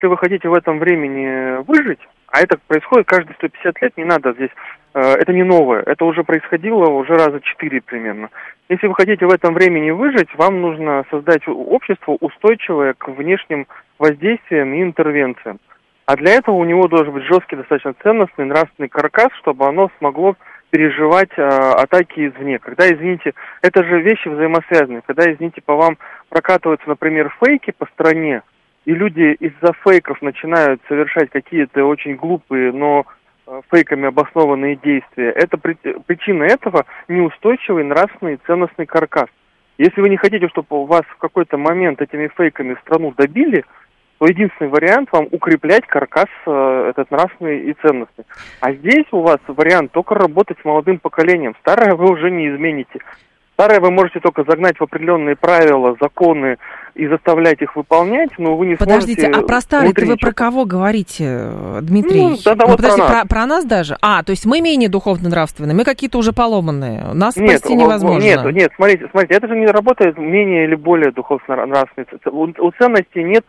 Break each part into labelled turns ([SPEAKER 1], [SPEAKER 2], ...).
[SPEAKER 1] Если вы хотите в этом времени выжить, а это происходит каждые 150 лет, не надо здесь, это не новое, это уже происходило уже раза 4 примерно. Если вы хотите в этом времени выжить, вам нужно создать общество, устойчивое к внешним воздействиям и интервенциям. А для этого у него должен быть жесткий, достаточно ценностный, нравственный каркас, чтобы оно смогло переживать атаки извне. Когда, извините, это же вещи взаимосвязаны. Когда, извините, по вам прокатываются, например, фейки по стране, и люди из-за фейков начинают совершать какие-то очень глупые, но фейками обоснованные действия, это причина этого неустойчивый нравственный и ценностный каркас. Если вы не хотите, чтобы вас в какой-то момент этими фейками страну добили, то единственный вариант вам укреплять каркас этот нравственный и ценностный. А здесь у вас вариант только работать с молодым поколением. Старое вы уже не измените. Старое вы можете только загнать в определенные правила, законы и заставлять их выполнять, но вы не
[SPEAKER 2] Подождите,
[SPEAKER 1] сможете...
[SPEAKER 2] а про старое-то вы про кого говорите, Дмитрий?
[SPEAKER 1] Вот
[SPEAKER 2] подождите, про нас даже? То есть мы менее духовно-нравственные, мы какие-то уже поломанные, нас спасти невозможно.
[SPEAKER 1] Нет, смотрите, это же не работает менее или более духовно-нравственные. У ценностей нет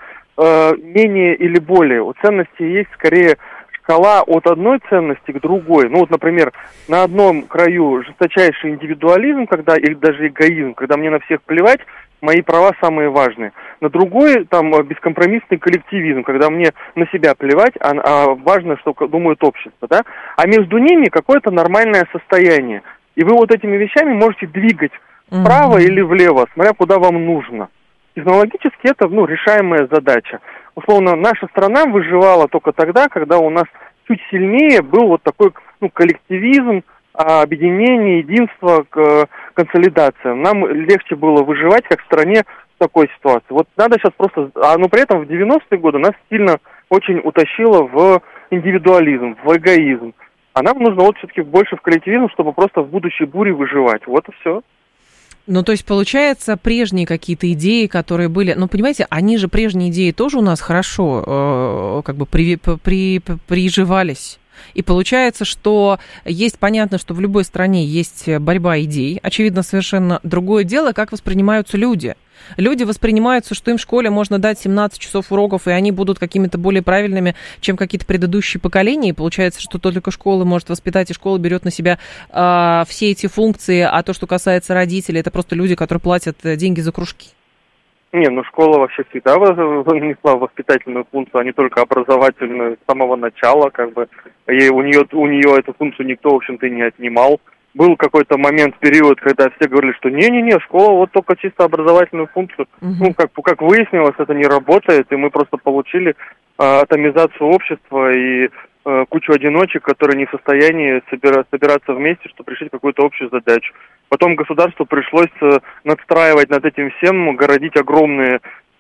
[SPEAKER 1] менее или более. У ценностей есть скорее шкала от одной ценности к другой. Ну вот, например, на одном краю жесточайший индивидуализм, или даже эгоизм, когда мне на всех плевать, мои права самые важные. На другой, там, бескомпромиссный коллективизм, когда мне на себя плевать, а важно, что думает общество, да? А между ними какое-то нормальное состояние. И вы вот этими вещами можете двигать вправо или влево, смотря куда вам нужно. Технологически это, решаемая задача. Условно, наша страна выживала только тогда, когда у нас чуть сильнее был вот такой, коллективизм, объединение, единство, консолидация. Нам легче было выживать, как в стране в такой ситуации. Вот надо сейчас просто... Но при этом в 90-е годы нас сильно очень утащило в индивидуализм, в эгоизм. А нам нужно все-таки больше в коллективизм, чтобы просто в будущей буре выживать. Вот и все.
[SPEAKER 2] То есть, получается, прежние какие-то идеи, которые были... понимаете, они же, прежние идеи тоже у нас хорошо приживались. И получается, что понятно, что в любой стране есть борьба идей. Очевидно, совершенно другое дело, как воспринимаются люди. Люди воспринимаются, что им в школе можно дать 17 часов уроков, и они будут какими-то более правильными, чем какие-то предыдущие поколения. И получается, что только школа может воспитать, и школа берет на себя все эти функции. А то, что касается родителей, это просто люди, которые платят деньги за кружки.
[SPEAKER 1] Школа вообще всегда несла воспитательную функцию, а не только образовательную с самого начала, И у нее эту функцию никто, в общем-то, и не отнимал. Был какой-то период, когда все говорили, что не-не-не, школа вот только чисто образовательную функцию. Как выяснилось, это не работает, и мы просто получили атомизацию общества и кучу одиночек, которые не в состоянии собираться вместе, чтобы решить какую-то общую задачу. Потом государству пришлось надстраивать над этим всем, городить огромные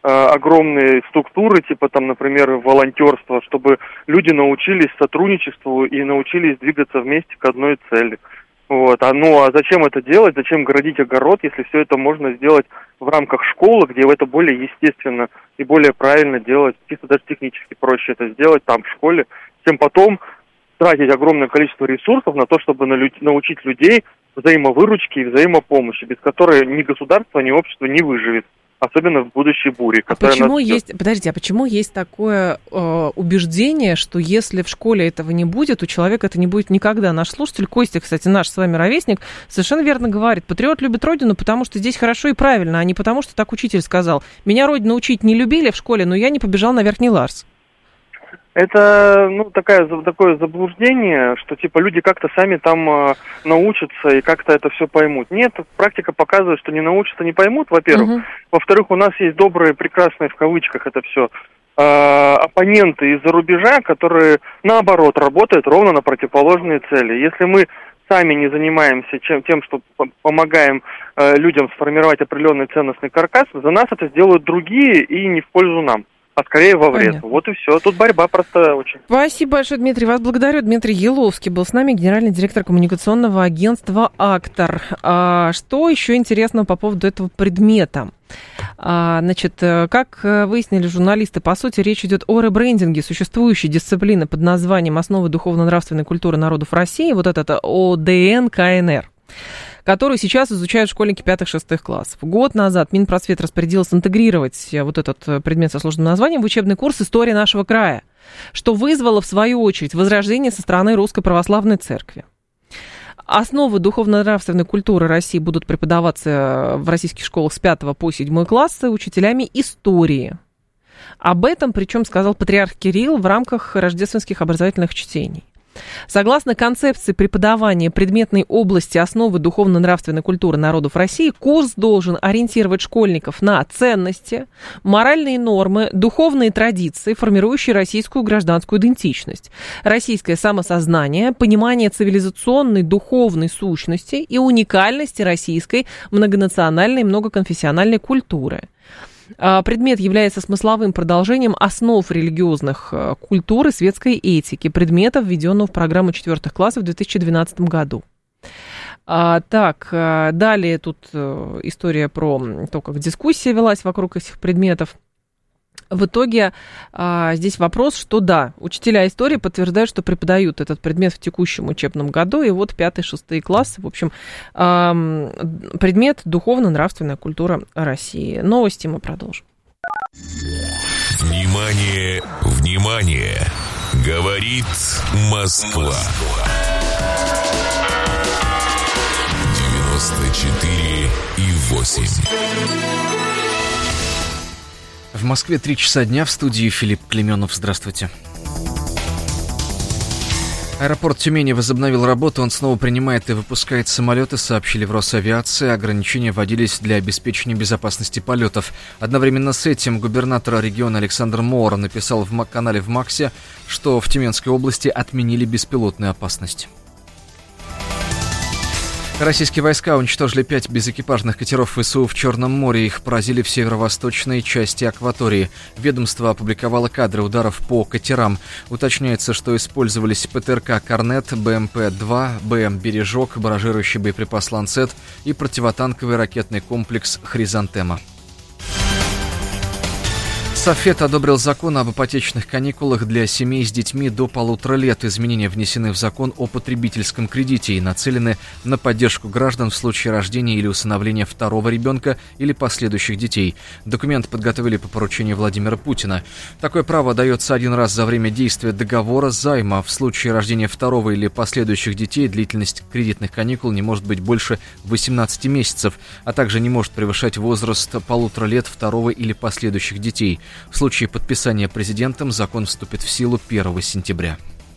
[SPEAKER 1] структуры, например, волонтерство, чтобы люди научились сотрудничеству и научились двигаться вместе к одной цели. Вот. А зачем это делать? Зачем городить огород, если все это можно сделать в рамках школы, где это более естественно и более правильно делать, чисто даже технически проще это сделать там, в школе, чем потом тратить огромное количество ресурсов на то, чтобы научить людей взаимовыручке и взаимопомощи, без которой ни государство, ни общество не выживет. Особенно в будущей буре.
[SPEAKER 2] Почему есть такое убеждение, что если в школе этого не будет, у человека это не будет никогда? Наш слушатель Костя, кстати, наш с вами ровесник, совершенно верно говорит. Патриот любит родину, потому что здесь хорошо и правильно, а не потому что так учитель сказал. Меня родину учить не любили в школе, но я не побежал на Верхний Ларс.
[SPEAKER 1] Это, такое заблуждение, что, люди как-то сами там научатся и как-то это все поймут. Нет, практика показывает, что не научатся, не поймут, во-первых. Во-вторых, у нас есть добрые, прекрасные, в кавычках, это все, оппоненты из-за рубежа, которые, наоборот, работают ровно на противоположные цели. Если мы сами не занимаемся тем, что помогаем людям сформировать определенный ценностный каркас, за нас это сделают другие и не в пользу нам. А скорее во вред. Понятно. Вот и все. Тут борьба простая очень.
[SPEAKER 2] Спасибо большое, Дмитрий. Вас благодарю. Дмитрий Еловский был с нами, генеральный директор коммуникационного агентства «Актор». Что еще интересного по поводу этого предмета? Как выяснили журналисты, по сути, речь идет о ребрендинге существующей дисциплины под названием «Основы духовно-нравственной культуры народов России», вот это ОДН-КНР. которую сейчас изучают школьники 5-6 классов. Год назад Минпросвет распорядился интегрировать вот этот предмет со сложным названием в учебный курс «История нашего края», что вызвало, в свою очередь, возражение со стороны Русской Православной Церкви. Основы духовно-нравственной культуры России будут преподаваться в российских школах с 5 по 7 классы учителями истории. Об этом, причем, сказал патриарх Кирилл в рамках рождественских образовательных чтений. Согласно концепции преподавания предметной области основы духовно-нравственной культуры народов России, курс должен ориентировать школьников на ценности, моральные нормы, духовные традиции, формирующие российскую гражданскую идентичность, российское самосознание, понимание цивилизационной духовной сущности и уникальности российской многонациональной, многоконфессиональной культуры. Предмет является смысловым продолжением основ религиозных культур и светской этики, предмета, введенного в программу 4 классов в 2012 году. Так, далее тут история про то, как дискуссия велась вокруг этих предметов. В итоге здесь вопрос, что да, учителя истории подтверждают, что преподают этот предмет в текущем учебном году, и вот 5-6 классы, в общем, предмет духовно-нравственная культура России. Новости мы продолжим.
[SPEAKER 3] Внимание, внимание! Говорит Москва. 94,8.
[SPEAKER 4] В Москве 3 часа дня, в студии Филипп Клеменов. Здравствуйте. Аэропорт Тюмени возобновил работу, он снова принимает и выпускает самолеты, сообщили в Росавиации. Ограничения вводились для обеспечения безопасности полетов. Одновременно с этим губернатор региона Александр Моор написал в канале в Максе, что в Тюменской области отменили беспилотную опасность. Российские войска уничтожили 5 безэкипажных катеров ВСУ в Черном море. Их поразили в северо-восточной части акватории. Ведомство опубликовало кадры ударов по катерам. Уточняется, что использовались ПТРК «Корнет», БМП-2, БМ «Бережок», баражирующий боеприпас «Ланцет» и противотанковый ракетный комплекс «Хризантема». Совет одобрил закон об ипотечных каникулах для семей с детьми до 1,5 лет. Изменения внесены в закон о потребительском кредите и нацелены на поддержку граждан в случае рождения или усыновления второго ребенка или последующих детей. Документ подготовили по поручению Владимира Путина. Такое право дается один раз за время действия договора займа. В случае рождения второго или последующих детей длительность кредитных каникул не может быть больше 18 месяцев, а также не может превышать возраст 1,5 лет второго или последующих детей. В случае подписания президентом закон вступит в силу 1 сентября.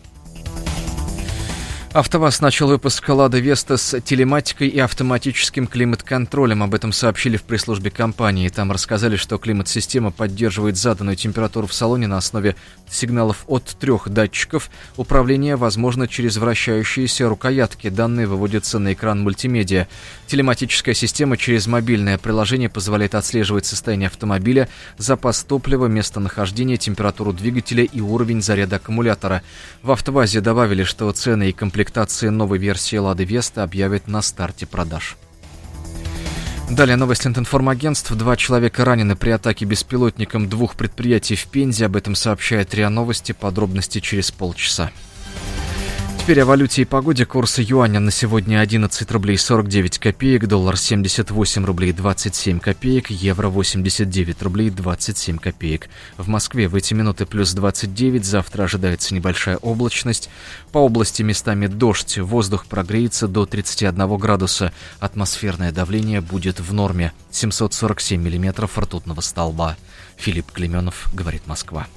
[SPEAKER 4] АвтоВАЗ начал выпуск «Лада Веста» с телематикой и автоматическим климат-контролем. Об этом сообщили в пресс-службе компании. Там рассказали, что климат-система поддерживает заданную температуру в салоне на основе сигналов от 3 датчиков. Управление возможно через вращающиеся рукоятки. Данные выводятся на экран мультимедиа. Телематическая система через мобильное приложение позволяет отслеживать состояние автомобиля, запас топлива, местонахождение, температуру двигателя и уровень заряда аккумулятора. В АвтоВАЗе добавили, что цены и комплектации новой версии «Лады Веста» объявят на старте продаж. Далее новости от информагентств. 2 человека ранены при атаке беспилотником 2 предприятий в Пензе. Об этом сообщает РИА Новости. Подробности через полчаса. Теперь о валюте и погоде. Курсы юаня на сегодня 11 рублей 49 копеек, доллар 78 рублей 27 копеек, евро 89 рублей 27 копеек. В Москве в эти минуты плюс 29, завтра ожидается небольшая облачность. По области местами дождь, воздух прогреется до 31 градуса, атмосферное давление будет в норме. 747 миллиметров ртутного столба. Филипп Клеменов, говорит Москва.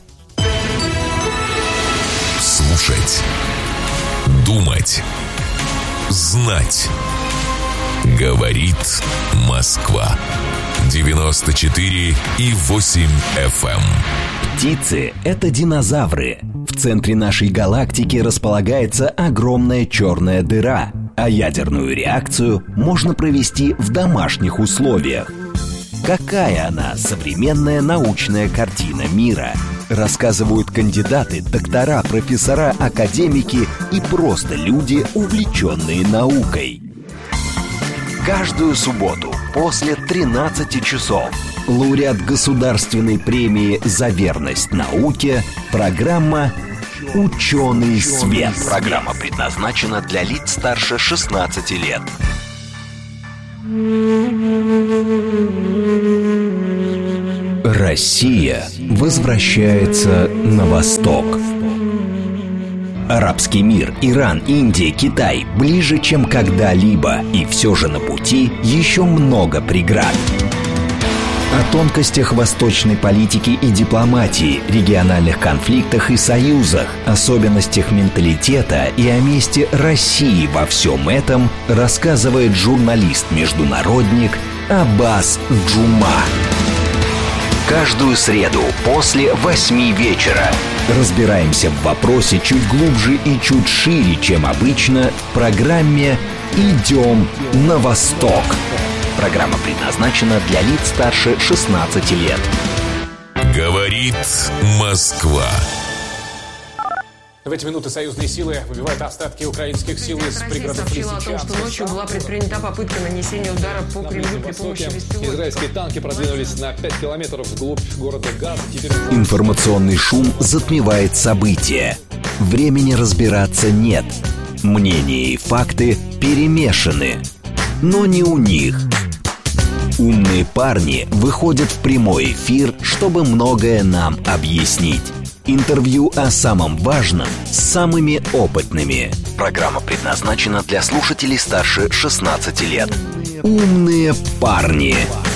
[SPEAKER 3] Слушать. Думать. Знать. Говорит Москва. 94,8 FM.
[SPEAKER 5] Птицы – это динозавры. В центре нашей галактики располагается огромная черная дыра, а ядерную реакцию можно провести в домашних условиях. Какая она, современная научная картина мира? Рассказывают кандидаты, доктора, профессора, академики и просто люди, увлеченные наукой. Каждую субботу после 13 часов лауреат Государственной премии «За верность науке» программа «Ученый свет». Программа предназначена для лиц старше 16 лет. Россия возвращается на восток. Арабский мир, Иран, Индия, Китай ближе, чем когда-либо, и все же на пути еще много преград. О тонкостях восточной политики и дипломатии, региональных конфликтах и союзах, особенностях менталитета и о месте России во всем этом рассказывает журналист-международник Аббас Джума. Каждую среду после 8 вечера разбираемся в вопросе чуть глубже и чуть шире, чем обычно, в программе «Идем на восток». Программа предназначена для лиц старше 16 лет.
[SPEAKER 3] Говорит Москва.
[SPEAKER 6] В эти минуты союзные силы выбивают остатки украинских сил из пригородов Лисичанска.
[SPEAKER 7] Сообщила о том, что ночью была предпринята попытка нанесения удара по Кремлю при помощи беспилотников.
[SPEAKER 6] Израильские танки продвинулись на 5 километров вглубь города Газа.
[SPEAKER 5] Информационный шум затмевает события. Времени разбираться нет. Мнения и факты перемешаны. Но не у них. Умные парни выходят в прямой эфир, чтобы многое нам объяснить. Интервью о самом важном с самыми опытными. Программа предназначена для слушателей старше 16 лет. Умные парни.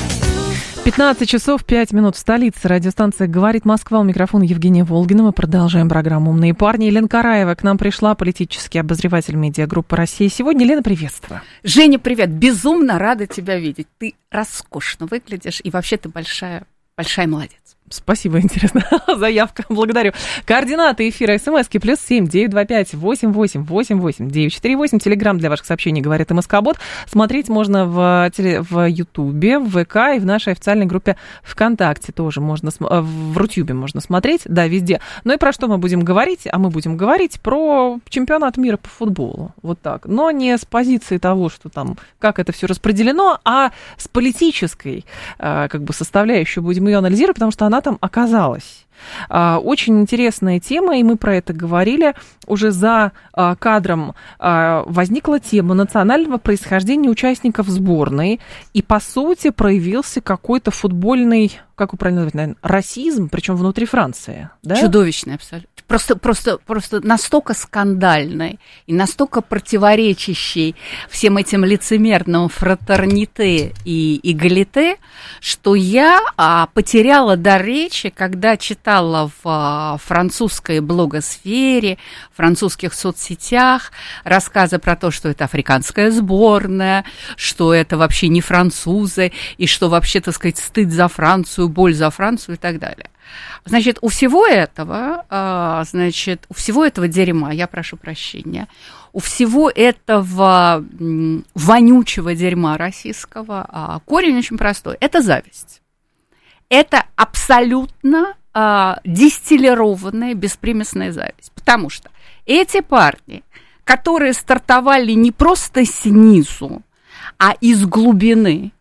[SPEAKER 2] 15 часов 5 минут в столице. Радиостанция «Говорит Москва». У микрофона Евгения Волгина. Мы продолжаем программу «Умные парни». Елена Караева к нам пришла, политический обозреватель медиагруппы «Россия сегодня». Лена, приветствую.
[SPEAKER 8] Женя, привет. Безумно рада тебя видеть. Ты роскошно выглядишь, и вообще ты большая молодец.
[SPEAKER 2] Спасибо, интересно. Заявка, благодарю. Координаты эфира СМСки +7 925 88 88 948. Телеграм для ваших сообщений «Говорит МСК-бот». Смотреть можно в Ютубе, в ВК и в нашей официальной группе ВКонтакте тоже можно, в Рутюбе можно смотреть, да, везде. Ну и про что мы будем говорить? А мы будем говорить про чемпионат мира по футболу. Вот так. Но не с позиции того, что там, как это все распределено, а с политической как бы составляющей будем ее анализировать, потому что она там оказалась. Очень интересная тема, и мы про это говорили. Уже за кадром возникла тема национального происхождения участников сборной, и, по сути, проявился какой-то футбольный, как вы правильно называете, наверное, расизм, причем внутри Франции. Да?
[SPEAKER 8] Чудовищный абсолютно. Просто настолько скандальный и настолько противоречащий всем этим лицемерным фратерните и эгалите, что я потеряла дар речи, когда читала в французской блогосфере, в французских соцсетях рассказы про то, что это африканская сборная, что это вообще не французы, и что вообще, так сказать, стыд за Францию, боль за Францию и так далее. Значит, у всего этого дерьма, я прошу прощения, у всего этого вонючего дерьма российского корень очень простой. Это зависть. Это абсолютно дистиллированная, беспримесная зависть. Потому что эти парни, которые стартовали не просто снизу, а из глубины,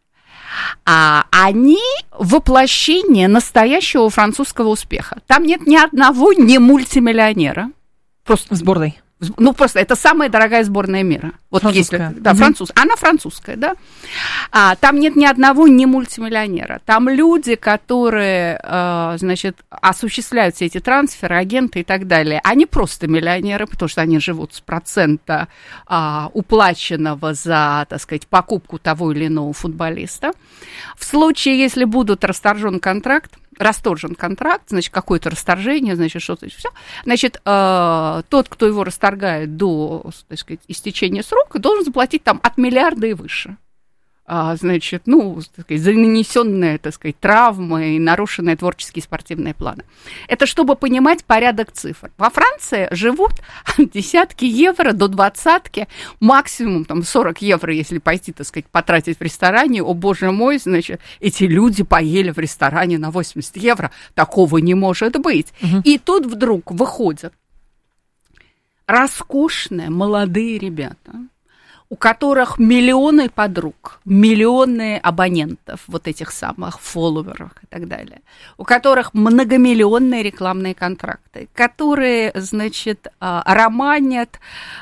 [SPEAKER 8] они воплощение настоящего французского успеха. Там нет ни одного не мультимиллионера. Просто
[SPEAKER 2] в сборной.
[SPEAKER 8] Ну, просто это самая дорогая сборная мира. Вот
[SPEAKER 2] французская.
[SPEAKER 8] Если, да, французская. Она французская, да. Там нет ни одного не мультимиллионера. Там люди, которые, осуществляют все эти трансферы, агенты и так далее, они просто миллионеры, потому что они живут с процента уплаченного за, так сказать, покупку того или иного футболиста. В случае, если будут расторжен контракт, значит, какое-то расторжение, значит, что-то все. Значит, тот, кто его расторгает до, так сказать, истечения срока, должен заплатить там от миллиарда и выше. Значит, так сказать, за нанесенные, так сказать, травмы и нарушенные творческие спортивные планы. Это чтобы понимать порядок цифр. Во Франции живут десятки евро до двадцатки, максимум там 40 евро, если пойти, так сказать, потратить в ресторане. О, боже мой, значит, эти люди поели в ресторане на 80 евро. Такого не может быть. И тут вдруг выходят роскошные молодые ребята, у которых миллионы подруг, миллионы абонентов, вот этих самых фолловеров и так далее, у которых многомиллионные рекламные контракты, которые, значит, романят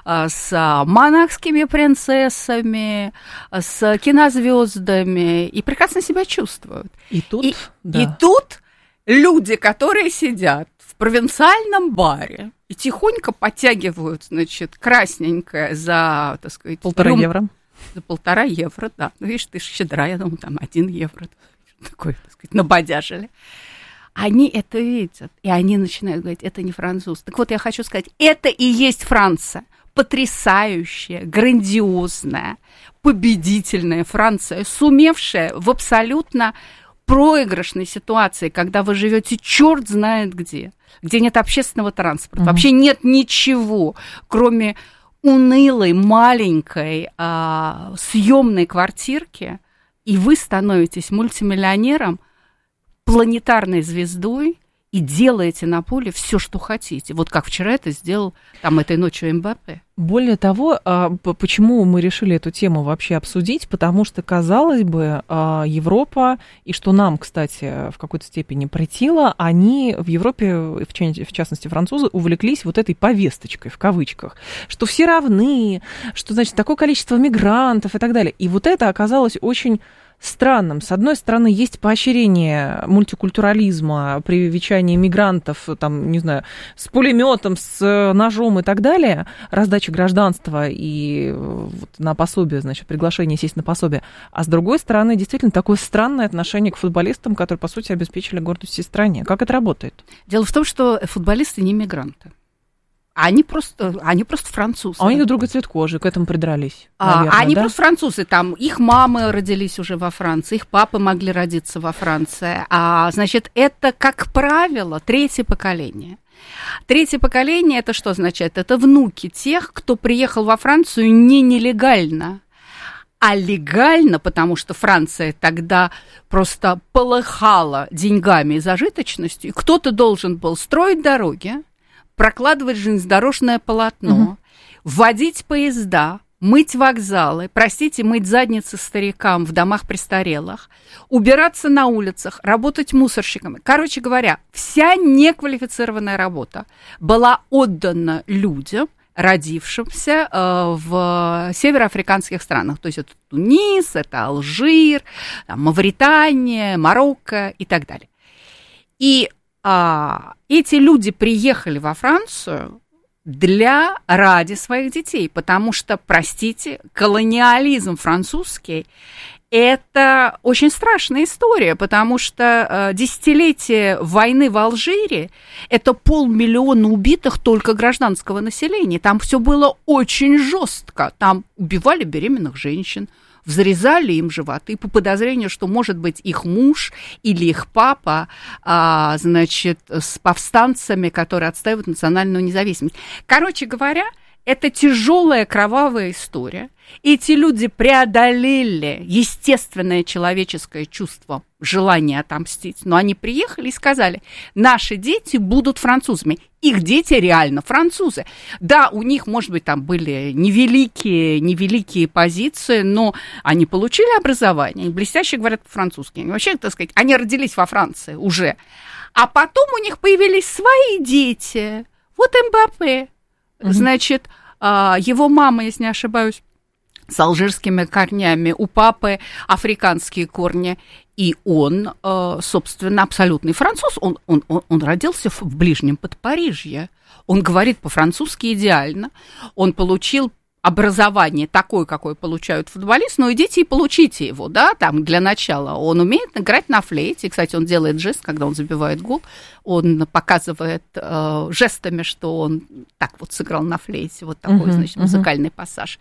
[SPEAKER 8] с монархскими принцессами, с кинозвездами и прекрасно себя чувствуют.
[SPEAKER 2] И тут,
[SPEAKER 8] и тут люди, которые сидят в провинциальном баре и тихонько подтягивают, значит, красненькое за, так сказать...
[SPEAKER 2] 1,5 евро.
[SPEAKER 8] За 1,5 евро, да. Ну, видишь, ты же щедра, я думаю, там 1 евро. Такой, так сказать, набодяжили. Они это видят, и они начинают говорить, это не француз. Так вот, я хочу сказать, это и есть Франция. Потрясающая, грандиозная, победительная Франция, сумевшая в абсолютно проигрышной ситуации, когда вы живете черт знает где нет общественного транспорта, вообще нет ничего, кроме унылой, маленькой съемной квартирки, и вы становитесь мультимиллионером, планетарной звездой, и делаете на поле все, что хотите. Вот как вчера это сделал там этой ночью Мбаппе.
[SPEAKER 2] Более того, почему мы решили эту тему вообще обсудить? Потому что, казалось бы, Европа, и что нам, кстати, в какой-то степени претило, они в Европе, в частности французы, увлеклись вот этой повесточкой, в кавычках, что все равны, что, значит, такое количество мигрантов и так далее. И вот это оказалось очень странным. С одной стороны, есть поощрение мультикультурализма, привечание мигрантов, там, не знаю, с пулеметом, с ножом и так далее, раздача гражданства и вот на пособие, значит, приглашение сесть на пособие. А с другой стороны, действительно, такое странное отношение к футболистам, которые, по сути, обеспечили гордость всей стране. Как это работает?
[SPEAKER 8] Дело в том, что футболисты не мигранты. Они просто французы.
[SPEAKER 2] А они другой цвет кожи, к этому придрались.
[SPEAKER 8] Они
[SPEAKER 2] да?
[SPEAKER 8] просто французы. Там их мамы родились уже во Франции, их папы могли родиться во Франции. Значит, это, как правило, третье поколение. Третье поколение, это что означает? Это внуки тех, кто приехал во Францию не нелегально, а легально, потому что Франция тогда просто полыхала деньгами и зажиточностью, и кто-то должен был строить дороги, прокладывать железнодорожное полотно, вводить поезда, мыть вокзалы, мыть задницы старикам в домах престарелых, убираться на улицах, работать мусорщиками. Короче говоря, вся неквалифицированная работа была отдана людям, родившимся в североафриканских странах. То есть это Тунис, это Алжир, Мавритания, Марокко и так далее. И эти люди приехали во Францию ради своих детей, потому что, простите, колониализм французский – это очень страшная история, потому что десятилетие войны в Алжире – это 500 000 убитых только гражданского населения. Там все было очень жестко, там убивали беременных женщин, взрезали им животы по подозрению, что, может быть, их муж или их папа, значит, с повстанцами, которые отстаивают национальную независимость. Короче говоря, это тяжелая кровавая история. Эти люди преодолели естественное человеческое чувство, желание отомстить, но они приехали и сказали, наши дети будут французами. Их дети реально французы. Да, у них, может быть, там были невеликие позиции, но они получили образование, они блестяще говорят по-французски. Они вообще, так сказать, они родились во Франции уже. А потом у них появились свои дети. Вот Мбаппе. Значит, его мама, если не ошибаюсь, с алжирскими корнями, у папы африканские корни. И он, собственно, абсолютный француз. Он родился в ближнем Подпарижье. Он говорит по-французски идеально. Он получил образование такое, какое получают футболисты, но идите и получите его, да, там, для начала. Он умеет играть на флейте. Кстати, он делает жест, когда он забивает гол. Он показывает жестами, что он так вот сыграл на флейте. Вот такой, значит, музыкальный пассаж.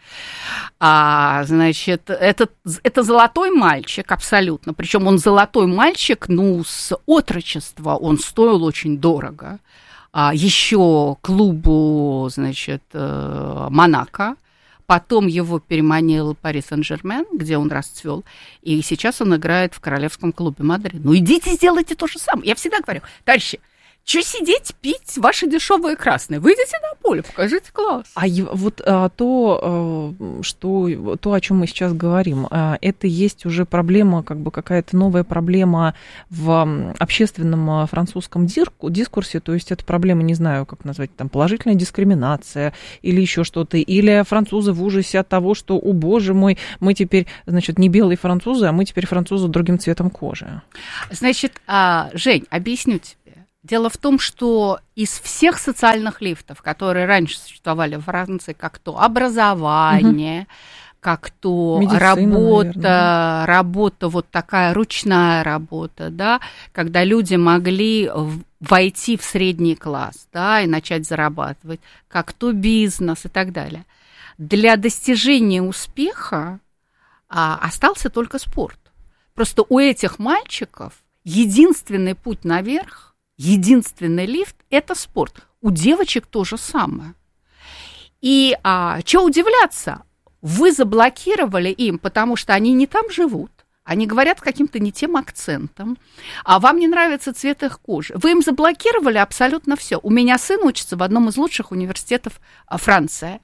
[SPEAKER 8] Значит, это золотой мальчик абсолютно. Причем он золотой мальчик, с отрочества. Он стоил очень дорого. Еще клубу, значит, Монако. Потом его переманил Пари Сен-Жермен, где он расцвел, и сейчас он играет в королевском клубе Мадрид. Идите, сделайте то же самое. Я всегда говорю, товарищи, Что сидеть, пить ваши дешевые красные? Выйдите на поле, покажите класс.
[SPEAKER 2] Вот то, о чем мы сейчас говорим, это есть уже проблема, как бы какая-то новая проблема в общественном французском дискурсе, то есть это проблема, не знаю, как назвать, там, положительная дискриминация или еще что-то, или французы в ужасе от того, что, о боже мой, мы теперь, значит, не белые французы, а мы теперь французы с другим цветом кожи.
[SPEAKER 8] Значит, Жень, объясню тебе. Дело в том, что из всех социальных лифтов, которые раньше существовали в Франции, как то образование, как то медицина, работа вот такая ручная работа, да, когда люди могли войти в средний класс, да, и начать зарабатывать, как то бизнес и так далее. Для достижения успеха остался только спорт. Просто у этих мальчиков единственный путь наверх, единственный лифт – это спорт. У девочек то же самое. И что удивляться? Вы заблокировали им, потому что они не там живут, они говорят каким-то не тем акцентом, а вам не нравится цвет их кожи. Вы им заблокировали абсолютно все. У меня сын учится в одном из лучших университетов Франции.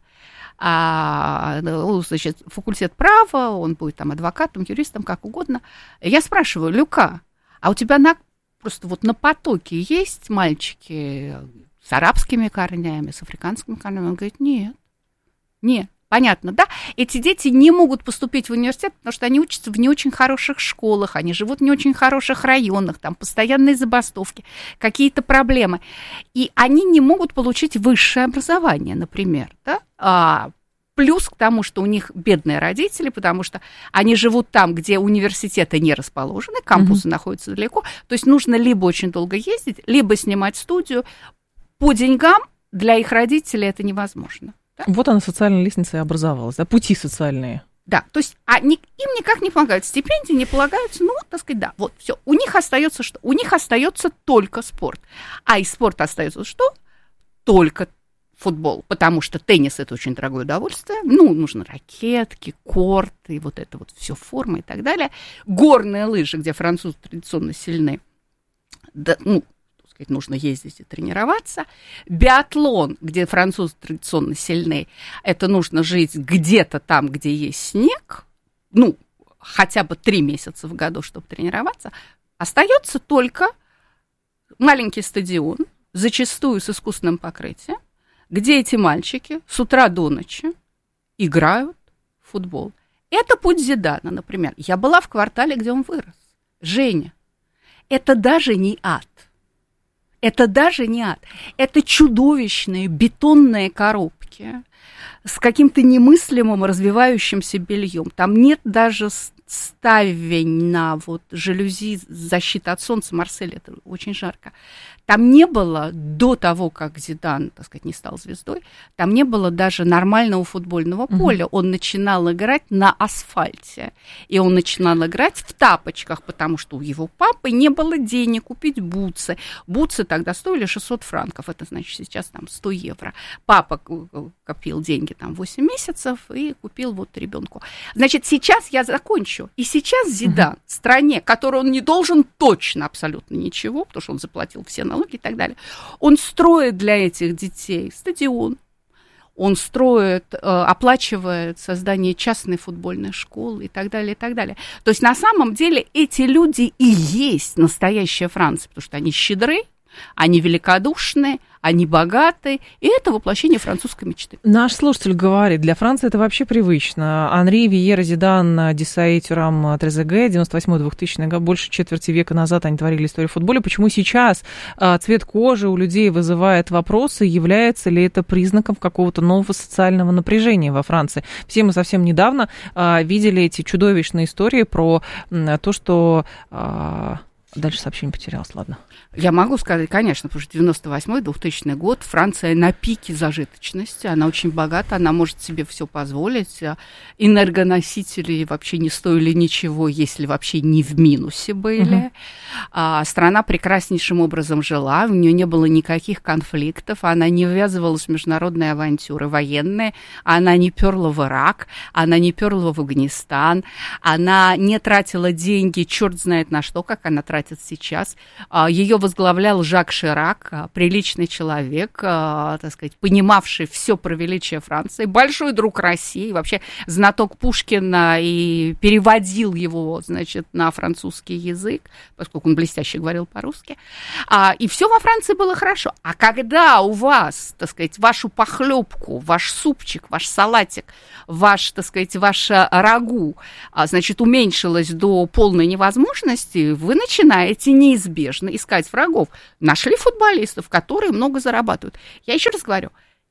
[SPEAKER 8] Значит, факультет права, он будет там адвокатом, юристом, как угодно. Я спрашиваю: Люка, а у тебя просто вот на потоке есть мальчики с арабскими корнями, с африканскими корнями? Он говорит: нет. Понятно, да? Эти дети не могут поступить в университет, потому что они учатся в не очень хороших школах, они живут в не очень хороших районах, там постоянные забастовки, какие-то проблемы. И они не могут получить высшее образование, например, да? Плюс к тому, что у них бедные родители, потому что они живут там, где университеты не расположены, кампусы находятся далеко, то есть нужно либо очень долго ездить, либо снимать студию. По деньгам для их родителей это невозможно. Да?
[SPEAKER 2] Вот она, социальная лестница и образовалась, да, пути социальные.
[SPEAKER 8] Да, то есть им никак не помогают, стипендии не полагаются, так сказать, да, вот, все. У них остается что? У них остается только спорт. А из спорта остается что? Только футбол, потому что теннис – это очень дорогое удовольствие, нужны ракетки, корты, вот это вот все формы и так далее. Горные лыжи, где французы традиционно сильны, да, нужно ездить и тренироваться. Биатлон, где французы традиционно сильны, это нужно жить где-то там, где есть снег, хотя бы 3 месяца в году, чтобы тренироваться. Остается только маленький стадион, зачастую с искусственным покрытием, где эти мальчики с утра до ночи играют в футбол. Это путь Зидана, например. Я была в квартале, где он вырос. Женя, это даже не ад. Это даже не ад. Это чудовищные бетонные коробки с каким-то немыслимым развивающимся бельем. Там нет даже ставень на жалюзи защиты от солнца. Марсель, это очень жарко. Там не было до того, как Зидан, так сказать, не стал звездой, там не было даже нормального футбольного поля. Он начинал играть на асфальте. И он начинал играть в тапочках, потому что у его папы не было денег купить бутсы. Бутсы тогда стоили 600 франков. Это значит, сейчас там 100 евро. Папа копил деньги там 8 месяцев и купил ребенку. Значит, сейчас я закончу. И сейчас Зидан в стране, которой он не должен точно абсолютно ничего, потому что он заплатил все налоги и так далее, он строит для этих детей стадион, он оплачивает создание частной футбольной школы и так далее, и так далее. То есть на самом деле эти люди и есть настоящая Франция, потому что они щедры, они великодушны, они богаты, и это воплощение французской мечты.
[SPEAKER 2] Наш слушатель говорит, для Франции это вообще привычно. Анри, Виера, Зидан, Десай, Тюрам, Трезеге, 98-2000 год, больше четверти века назад они творили историю футбола. Почему сейчас цвет кожи у людей вызывает вопросы, является ли это признаком какого-то нового социального напряжения во Франции? Все мы совсем недавно видели эти чудовищные истории про то, что... Дальше сообщение потерялось, ладно.
[SPEAKER 8] Я могу сказать, конечно, потому что 98-2000 год, Франция на пике зажиточности, она очень богата, она может себе все позволить. Энергоносители вообще не стоили ничего, если вообще не в минусе были. Страна прекраснейшим образом жила, у нее не было никаких конфликтов, она не ввязывалась в международные авантюры военные, она не перла в Ирак, она не перла в Афганистан, она не тратила деньги, черт знает на что, как она тратила хватит сейчас. Ее возглавлял Жак Ширак, приличный человек, так сказать, понимавший все про величие Франции, большой друг России, вообще знаток Пушкина, и переводил его, значит, на французский язык, поскольку он блестяще говорил по-русски. И все во Франции было хорошо. А когда у вас, так сказать, вашу похлебку, ваш супчик, ваш салатик, ваш, так сказать, ваше рагу, значит, уменьшилось до полной невозможности, вы начинаете неизбежно искать врагов. Нашли футболистов, которые много зарабатывают. Я еще раз говорю,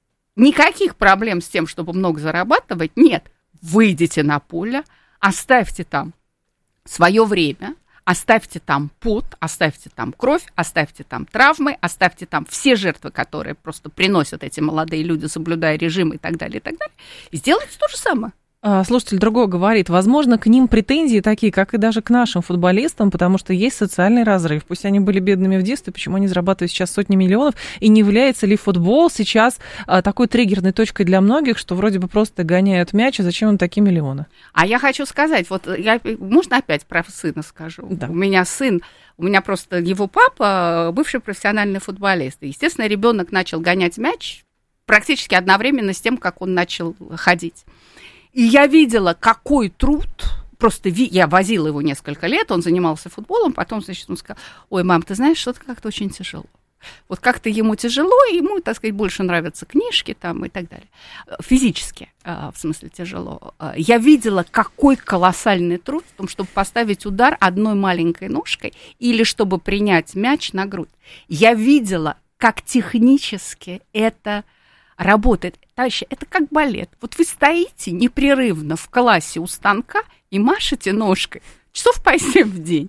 [SPEAKER 8] никаких проблем с тем, чтобы много зарабатывать, нет. Выйдите на поле, оставьте там свое время, оставьте там пот, оставьте там кровь, оставьте там травмы, оставьте там все жертвы, которые просто приносят эти молодые люди, соблюдая режим и так далее, и сделайте то же самое.
[SPEAKER 2] Слушатель другой говорит, возможно, к ним претензии такие, как и даже к нашим футболистам, потому что есть социальный разрыв. Пусть они были бедными в детстве, почему они зарабатывают сейчас сотни миллионов, и не является ли футбол сейчас такой триггерной точкой для многих, что вроде бы просто гоняют мяч, а зачем им такие миллионы?
[SPEAKER 8] А я хочу сказать, вот можно опять про сына скажу? Да. У меня просто его папа бывший профессиональный футболист. И, естественно, ребенок начал гонять мяч практически одновременно с тем, как он начал ходить. И я видела, какой труд, просто я возила его несколько лет, он занимался футболом, потом, значит, он сказал, ой, мам, ты знаешь, что-то как-то очень тяжело. Вот как-то ему тяжело, ему, так сказать, больше нравятся книжки там и так далее. Физически, в смысле, тяжело. Я видела, какой колоссальный труд в том, чтобы поставить удар одной маленькой ножкой или чтобы принять мяч на грудь. Я видела, как технически это работает. Товарищи, это как балет. Вот вы стоите непрерывно в классе у станка и машете ножкой часов по 7 в день.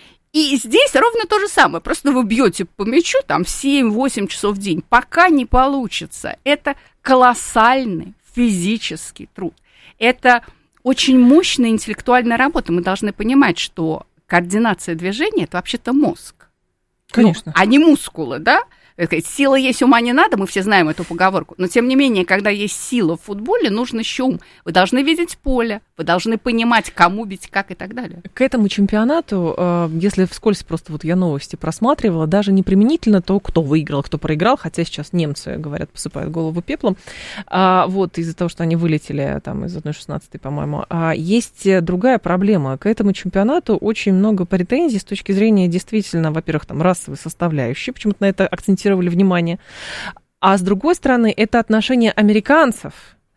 [SPEAKER 8] И здесь ровно то же самое. Просто вы бьете по мячу там 7-8 часов в день, пока не получится. Это колоссальный физический труд. Это очень мощная интеллектуальная работа. Мы должны понимать, что координация движения – это вообще-то мозг.
[SPEAKER 2] Конечно.
[SPEAKER 8] А не мускулы, да? Сила есть, ума не надо, мы все знаем эту поговорку. Но, тем не менее, когда есть сила в футболе, нужен еще ум. Вы должны видеть поле, вы должны понимать, кому бить, как и так далее.
[SPEAKER 2] К этому чемпионату, если вскользь просто вот я новости просматривала, даже не применительно то, кто выиграл, кто проиграл, хотя сейчас немцы, говорят, посыпают голову пеплом, вот из-за того, что они вылетели там из 1/16, по-моему. Есть другая проблема. К этому чемпионату очень много претензий с точки зрения действительно, во-первых, там расовой составляющей, почему-то на это акцентировали внимание. А с другой стороны, это отношение американцев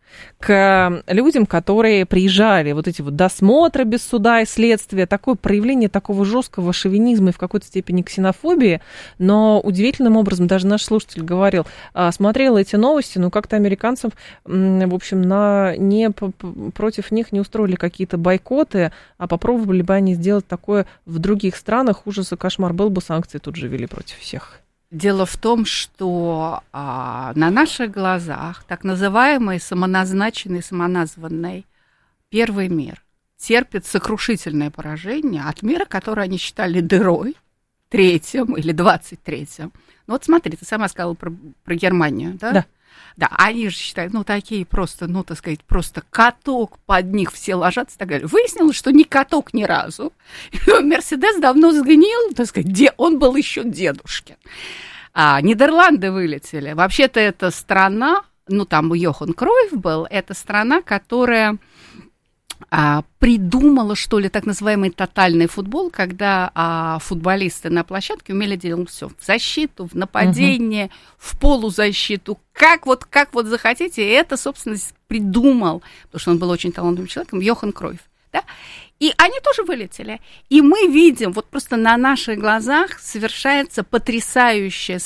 [SPEAKER 2] к людям, которые приезжали, вот эти вот досмотры без суда и следствия, такое проявление такого жесткого шовинизма и в какой-то степени ксенофобии, но удивительным образом, даже наш слушатель говорил, смотрел эти новости, но как-то американцам, в общем, против них не устроили какие-то бойкоты, а попробовали бы они сделать такое в других странах, ужас и кошмар был бы, санкции тут же ввели против всех.
[SPEAKER 8] Дело в том, что на наших глазах так называемый самоназванный первый мир терпит сокрушительное поражение от мира, который они считали дырой, 3-м или 23-м. Ну вот смотри, ты сама сказала про Германию, да?
[SPEAKER 2] Да.
[SPEAKER 8] Да, они же считают, такие просто, так сказать, просто каток, под них все ложатся и так далее. Выяснилось, что не каток ни разу. Мерседес давно сгнил, так сказать, где он был еще дедушкин. Нидерланды вылетели. Вообще-то это страна, там Йохан Кройф был, это страна, которая придумала, что ли, так называемый тотальный футбол, когда футболисты на площадке умели делать все: в защиту, в нападение, в полузащиту, как вот захотите. И это, собственно, придумал, потому что он был очень талантливым человеком, Йохан Кройф. Да? И они тоже вылетели. И мы видим, вот просто на наших глазах совершается потрясающая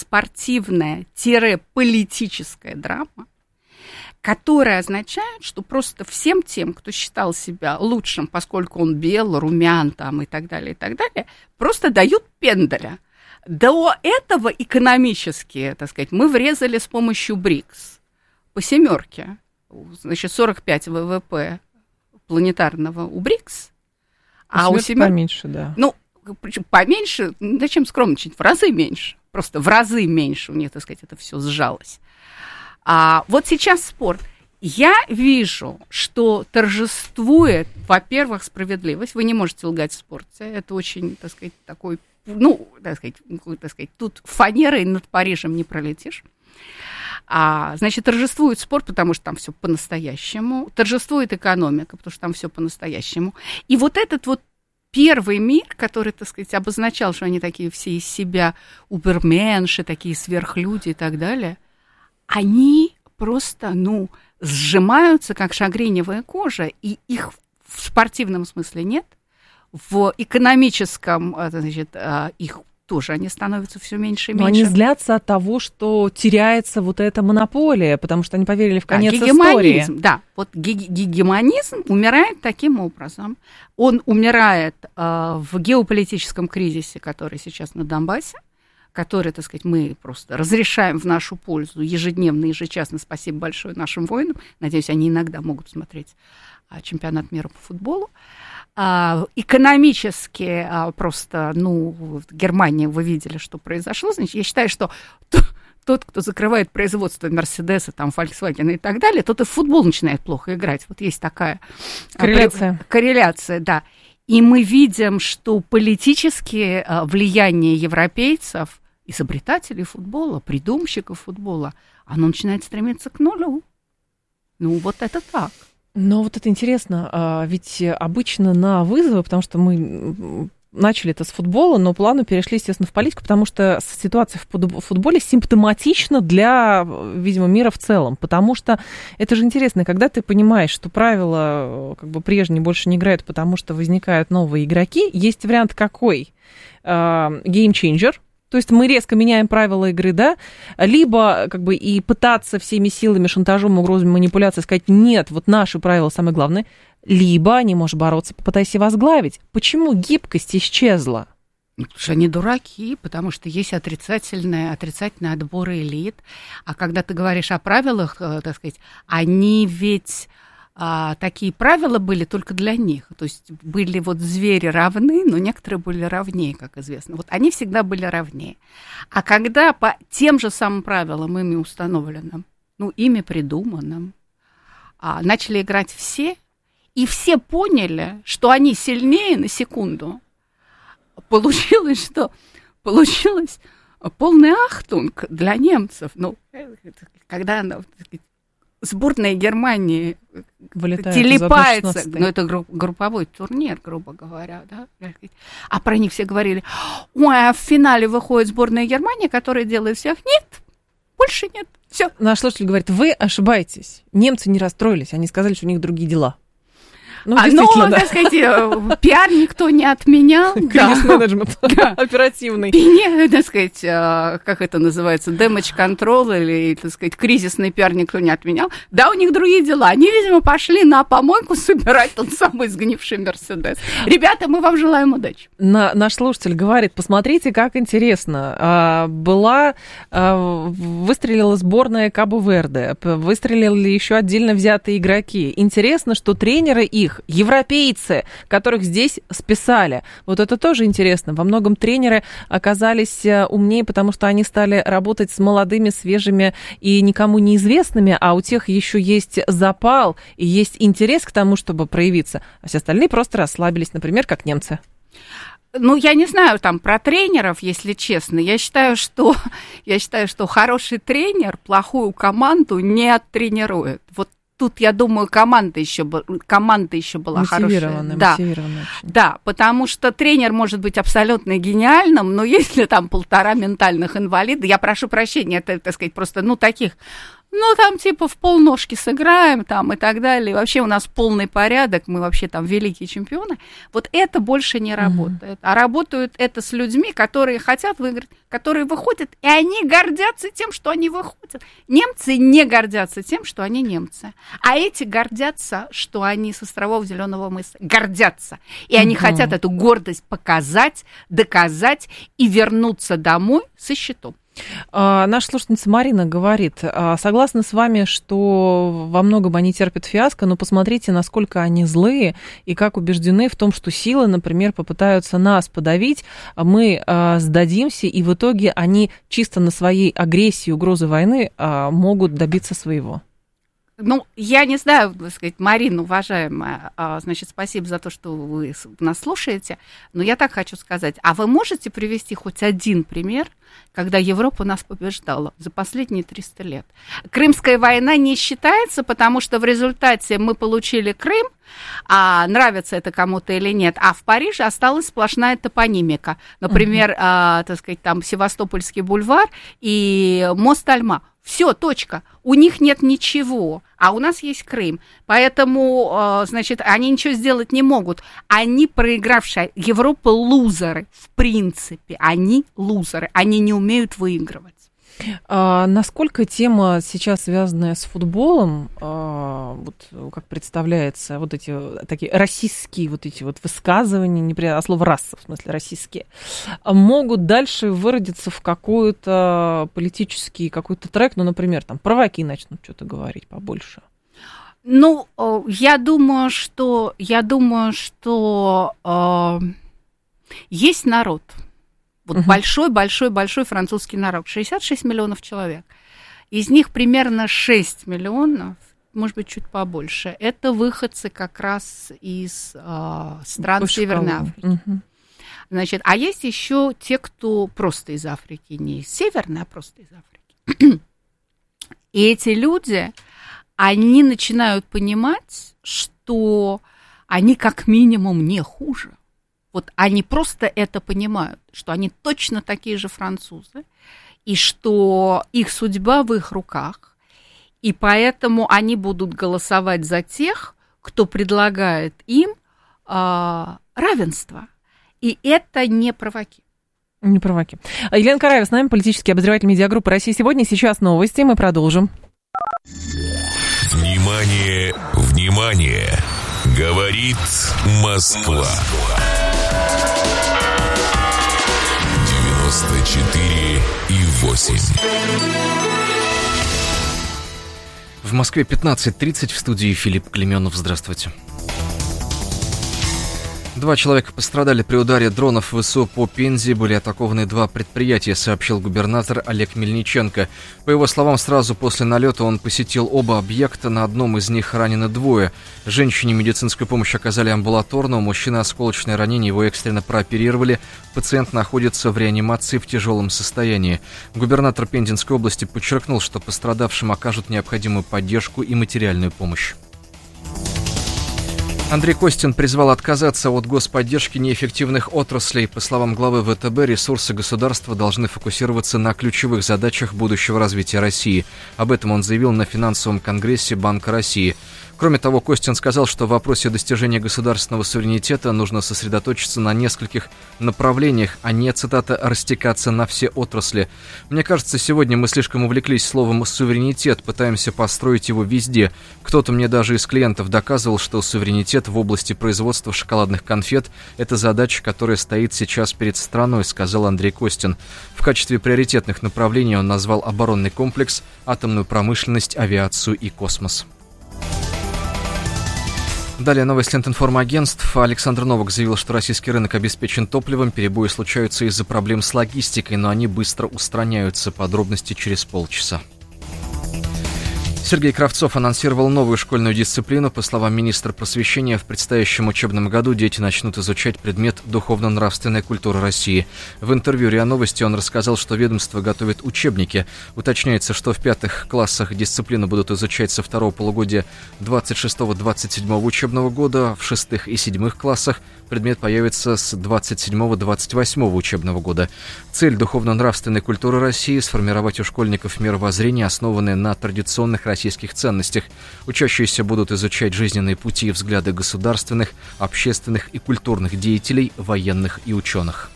[SPEAKER 8] спортивная-политическая драма, которая означает, что просто всем тем, кто считал себя лучшим, поскольку он бел, румян там, и так далее, просто дают пендаля. До этого экономически, так сказать, мы врезали с помощью БРИКС по 7, значит, 45 ВВП планетарного у БРИКС, а у 7 поменьше, да. Причем поменьше, зачем скромничать, в разы меньше, просто в разы меньше у них, так сказать, это все сжалось. Вот сейчас спорт. Я вижу, что торжествует, во-первых, справедливость. Вы не можете лгать в спорте. Это очень, так сказать, такой так сказать, тут фанерой над Парижем не пролетишь. Значит, торжествует спорт, потому что там все по-настоящему. Торжествует экономика, потому что там все по-настоящему. И вот этот вот первый мир, который, так сказать, обозначал, что они такие все из себя уберменши, такие сверхлюди и так далее, они просто, сжимаются, как шагреневая кожа, и их в спортивном смысле нет. В экономическом, значит, их тоже они становятся все меньше и меньше.
[SPEAKER 2] Но они злятся от того, что теряется вот эта монополия, потому что они поверили в конец истории.
[SPEAKER 8] Да, вот гегемонизм умирает таким образом. Он умирает в геополитическом кризисе, который сейчас на Донбассе, который, так сказать, мы просто разрешаем в нашу пользу ежедневно, ежечасно. Спасибо большое нашим воинам. Надеюсь, они иногда могут смотреть чемпионат мира по футболу. Экономически просто, в Германии вы видели, что произошло. Значит, я считаю, что тот, кто закрывает производство Мерседеса, там, Volkswagen и так далее, тот и в футбол начинает плохо играть. Вот есть такая корреляция, да. И мы видим, что политические влияния европейцев, изобретателей футбола, придумщиков футбола, оно начинает стремиться к нулю. Вот это так.
[SPEAKER 2] Но вот это интересно, ведь обычно на вызовы, потому что мы начали это с футбола, но плавно перешли, естественно, в политику, потому что ситуация в футболе симптоматична для, видимо, мира в целом, потому что это же интересно, когда ты понимаешь, что правила как бы прежние больше не играют, потому что возникают новые игроки, есть вариант какой? Геймченджер. То есть мы резко меняем правила игры, да, либо как бы и пытаться всеми силами, шантажом, угрозами, манипуляцией сказать, нет, вот наши правила самые главные, либо не можешь бороться, попытайся возглавить. Почему гибкость исчезла?
[SPEAKER 8] Потому что они дураки, потому что есть отрицательный отбор элит. А когда ты говоришь о правилах, так сказать, они ведь... такие правила были только для них. То есть были вот звери равны, но некоторые были равнее, как известно. Вот они всегда были равнее. А когда по тем же самым правилам, ими установленным, ими придуманным, начали играть все, и все поняли, что они сильнее на секунду, получилось полный ахтунг для немцев. Когда она... Сборная Германии телепается, это групповой турнир, грубо говоря, да? А про них все говорили, а в финале выходит сборная Германии, которая делает всех. Нет, больше нет, все.
[SPEAKER 2] Наш слушатель говорит, вы ошибаетесь, немцы не расстроились, они сказали, что у них другие дела.
[SPEAKER 8] Так сказать, пиар никто не отменял.
[SPEAKER 2] Кризис-менеджмент оперативный.
[SPEAKER 8] Так сказать, как это называется, damage control или, так сказать, кризисный пиар никто не отменял. Да, у них другие дела. Они, видимо, пошли на помойку собирать тот самый сгнивший Мерседес. Ребята, мы вам желаем удачи.
[SPEAKER 2] Наш слушатель говорит, посмотрите, как интересно. Выстрелила сборная Кабо-Верде, выстрелили еще отдельно взятые игроки. Интересно, что тренеры их европейцы, которых здесь списали. Вот это тоже интересно. Во многом тренеры оказались умнее, потому что они стали работать с молодыми, свежими и никому неизвестными, а у тех еще есть запал и есть интерес к тому, чтобы проявиться. А все остальные просто расслабились, например, как немцы.
[SPEAKER 8] Я не знаю там про тренеров, если честно. Я считаю, что хороший тренер плохую команду не оттренирует. Вот тут, я думаю, команда еще была хорошая. Да, потому что тренер может быть абсолютно гениальным, но если там 1,5 ментальных инвалида, я прошу прощения, это, так сказать, просто, таких... там типа в полножки сыграем там и так далее. Вообще у нас полный порядок, мы вообще там великие чемпионы. Вот это больше не работает. А работают это с людьми, которые хотят выиграть, которые выходят, и они гордятся тем, что они выходят. Немцы не гордятся тем, что они немцы. А эти гордятся, что они с островов Зеленого мыса. Гордятся. И они хотят эту гордость показать, доказать и вернуться домой со счетом.
[SPEAKER 2] Наша слушательница Марина говорит, согласна с вами, что во многом они терпят фиаско, но посмотрите, насколько они злые и как убеждены в том, что силы, например, попытаются нас подавить, мы сдадимся, и в итоге они чисто на своей агрессии, угрозы войны могут добиться своего.
[SPEAKER 8] Ну, я не знаю, так сказать, Марина, уважаемая, значит, спасибо за то, что вы нас слушаете, но я так хочу сказать, а вы можете привести хоть один пример, когда Европа нас побеждала за последние 300 лет? Крымская война не считается, потому что в результате мы получили Крым, нравится это кому-то или нет, а в Париже осталась сплошная топонимика. Например, так сказать, там Севастопольский бульвар и мост Альма. Все, точка. У них нет ничего, а у нас есть Крым. Поэтому, значит, они ничего сделать не могут. Они проигравшие. Европа лузеры, в принципе. Они лузеры. Они не умеют выигрывать.
[SPEAKER 2] Насколько тема сейчас связанная с футболом, вот как представляется, вот эти такие российские вот эти вот высказывания, а слово раса, в смысле российские, могут дальше выродиться в какой-то политический какой-то трек, ну, например, там провоки начнут что-то говорить побольше?
[SPEAKER 8] Ну, я думаю, что есть народ. Вот большой-большой-большой французский народ. 66 миллионов человек. Из них примерно 6 миллионов, может быть, чуть побольше. Это выходцы как раз из стран Северной Африки. Значит, а есть еще те, кто просто из Африки, не из Северной, а просто из Африки. И эти люди, они начинают понимать, что они как минимум не хуже. Вот они просто это понимают, что они точно такие же французы, и что их судьба в их руках, и поэтому они будут голосовать за тех, кто предлагает им равенство. И это не провоки.
[SPEAKER 2] Не провоки. Елена Караева с нами, политический обозреватель медиагруппы «Россия сегодня». Сейчас новости, мы продолжим.
[SPEAKER 3] Внимание, внимание! Говорит Москва. 94,8.
[SPEAKER 4] В Москве 15:30, в студии Филипп Клеменов. Здравствуйте. 2 человека пострадали при ударе дронов ВСУ по Пензе. Были атакованы 2 предприятия, сообщил губернатор Олег Мельниченко. По его словам, сразу после налета он посетил оба объекта. На одном из них ранены 2. Женщине медицинскую помощь оказали амбулаторно. У мужчины осколочное ранение, его экстренно прооперировали. Пациент находится в реанимации в тяжелом состоянии. Губернатор Пензенской области подчеркнул, что пострадавшим окажут необходимую поддержку и материальную помощь. Андрей Костин призвал отказаться от господдержки неэффективных отраслей. По словам главы ВТБ, ресурсы государства должны фокусироваться на ключевых задачах будущего развития России. Об этом он заявил на финансовом конгрессе Банка России. Кроме того, Костин сказал, что в вопросе достижения государственного суверенитета нужно сосредоточиться на нескольких направлениях, а не, цитата, «растекаться на все отрасли». «Мне кажется, сегодня мы слишком увлеклись словом «суверенитет», пытаемся построить его везде. Кто-то мне даже из клиентов доказывал, что суверенитет в области производства шоколадных конфет – это задача, которая стоит сейчас перед страной», сказал Андрей Костин. В качестве приоритетных направлений он назвал оборонный комплекс, атомную промышленность, авиацию и космос. Далее новость Лентинформагентств. Александр Новак заявил, что российский рынок обеспечен топливом. Перебои случаются из-за проблем с логистикой, но они быстро устраняются. Подробности через полчаса. Сергей Кравцов анонсировал новую школьную дисциплину. По словам министра просвещения, в предстоящем учебном году дети начнут изучать предмет «Духовно-нравственная культура России». В интервью РИА Новости он рассказал, что ведомство готовит учебники. Уточняется, что в 5 классах дисциплину будут изучать со второго полугодия 26-27 учебного года, в 6 и 7 классах предмет появится с 27-28 учебного года. Цель духовно-нравственной культуры России – сформировать у школьников мировоззрение, основанное на традиционных российских ценностях. Учащиеся будут изучать жизненные пути и взгляды государственных, общественных и культурных деятелей, военных и ученых.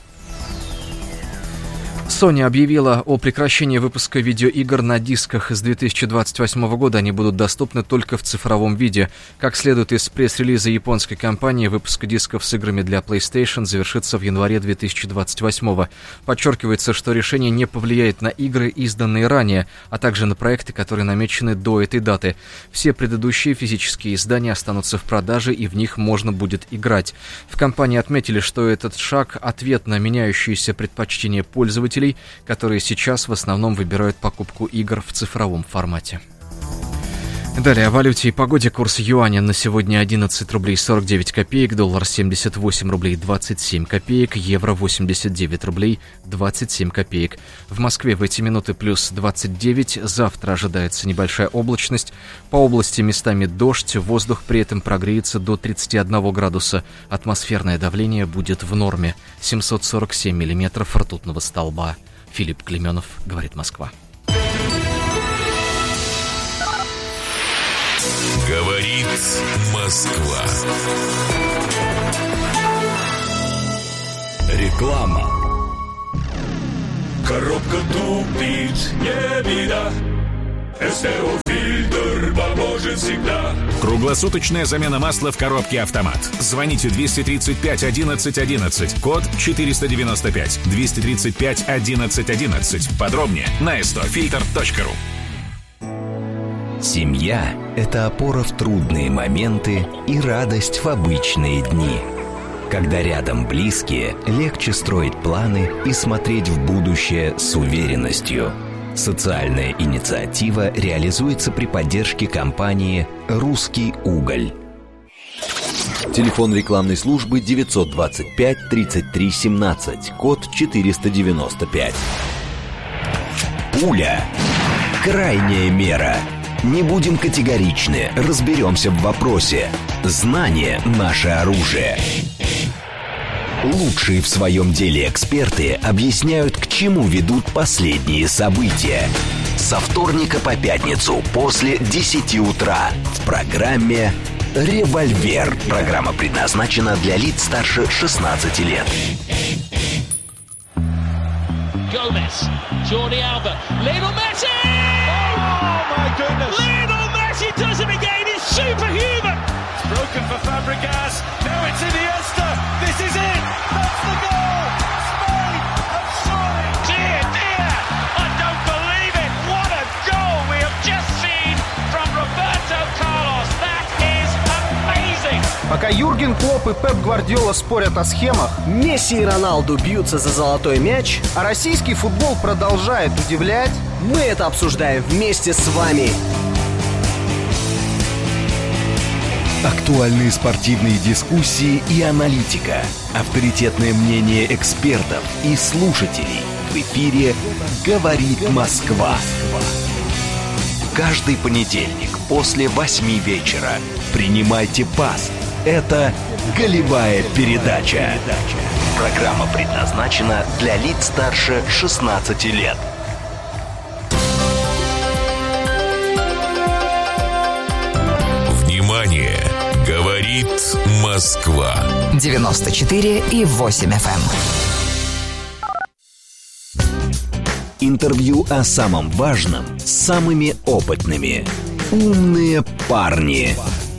[SPEAKER 4] Sony объявила о прекращении выпуска видеоигр на дисках. С 2028 года они будут доступны только в цифровом виде. Как следует из пресс-релиза японской компании, выпуск дисков с играми для PlayStation завершится в январе 2028. Подчеркивается, что решение не повлияет на игры, изданные ранее, а также на проекты, которые намечены до этой даты. Все предыдущие физические издания останутся в продаже, и в них можно будет играть. В компании отметили, что этот шаг – ответ на меняющиеся предпочтения пользователей, которые сейчас в основном выбирают покупку игр в цифровом формате. Далее о валюте и погоде. Курс юаня на сегодня 11 рублей 49 копеек, доллар 78 рублей 27 копеек, евро 89 рублей 27 копеек. В Москве в эти минуты плюс 29, завтра ожидается небольшая облачность, по области местами дождь, воздух при этом прогреется до 31 градуса, атмосферное давление будет в норме, 747 миллиметров ртутного столба. Филипп Клеменов, говорит Москва.
[SPEAKER 3] Говорит Москва.
[SPEAKER 9] Реклама. Коробка тупит, не беда. СТО-фильтр поможет всегда.
[SPEAKER 6] Круглосуточная замена масла в коробке «Автомат». Звоните 235 11 11, код 495, 235 11 11. Подробнее на stofilter.ru.
[SPEAKER 5] Семья – это опора в трудные моменты и радость в обычные дни. Когда рядом близкие, легче строить планы и смотреть в будущее с уверенностью. Социальная инициатива реализуется при поддержке компании «Русский уголь». Телефон рекламной службы 925 33 17, код 495. Пуля. Крайняя мера. Не будем категоричны, разберемся в вопросе. Знание – наше оружие. Лучшие в своем деле эксперты объясняют, к чему ведут последние события. Со вторника по пятницу после 10 утра в программе «Револьвер». Программа предназначена для лиц старше 16 лет.
[SPEAKER 10] Gomez, Jordi Alba, Lionel Messi! Oh my goodness! Lionel Messi does it again, he's superhuman! It's broken for Fabregas, now it's Iniesta, this is it! That's the goal! Spain have scored! Dear, dear! I don't believe it! What a goal we have just seen from Roberto Carlos! That is amazing!
[SPEAKER 11] Пока Юрген Клопп и Пеп Гвардиола спорят о схемах, Месси и Роналду бьются за золотой мяч, а российский футбол продолжает удивлять, мы это обсуждаем вместе с вами.
[SPEAKER 5] Актуальные спортивные дискуссии и аналитика. Авторитетное мнение экспертов и слушателей. В эфире «Говорит Москва». Каждый понедельник после 8 вечера принимайте пас. Это «Голевая передача». Программа предназначена для лиц старше 16 лет.
[SPEAKER 3] Внимание! Говорит Москва.
[SPEAKER 12] 94,8 FM.
[SPEAKER 5] Интервью о самом важном с самыми опытными. Умные парни.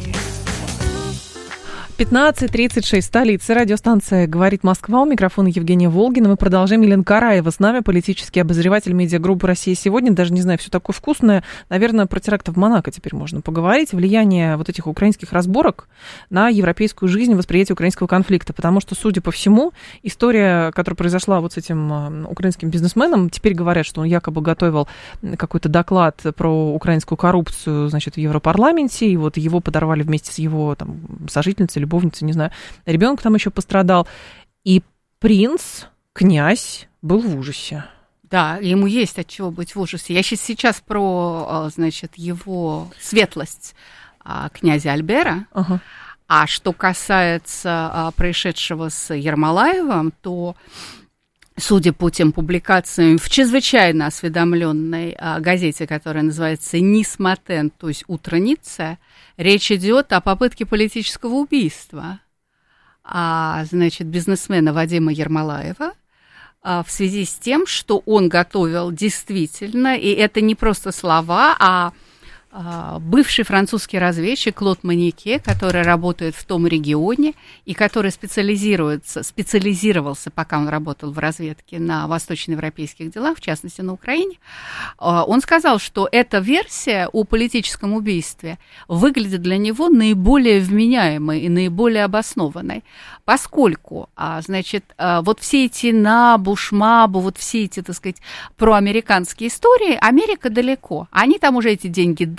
[SPEAKER 2] 15:36, столица, радиостанция «Говорит Москва», у микрофона Евгения Волгина. Мы продолжаем. Елена Караева с нами, политический обозреватель медиагруппы «Россия сегодня». Даже не знаю, все такое вкусное. Наверное, про теракты в Монако теперь можно поговорить. Влияние вот этих украинских разборок на европейскую жизнь, восприятие украинского конфликта. Потому что, судя по всему, история, которая произошла вот с этим украинским бизнесменом, теперь говорят, что он якобы готовил какой-то доклад про украинскую коррупцию, значит, в Европарламенте, и вот его подорвали вместе с его там сожительницей, любовница, не знаю, ребенок там еще пострадал. И принц, князь, был в ужасе.
[SPEAKER 8] Да, ему есть от чего быть в ужасе. Я сейчас про, значит, его светлость князя Альбера. Ага. А что касается происшедшего с Ермолаевым, то, судя по тем публикациям в чрезвычайно осведомленной газете, которая называется «Нисматен», то есть «Утроница», речь идет о попытке политического убийства, значит, бизнесмена Вадима Ермолаева в связи с тем, что он готовил действительно, и это не просто слова, а бывший французский разведчик Клод Монике, который работает в том регионе и который специализировался, пока он работал в разведке, на восточноевропейских делах, в частности, на Украине, он сказал, что эта версия о политическом убийстве выглядит для него наиболее вменяемой и наиболее обоснованной, поскольку, значит, вот все эти НАБУ, ШМАБУ, вот все эти, так сказать, проамериканские истории, Америка далеко, они там уже эти деньги дали,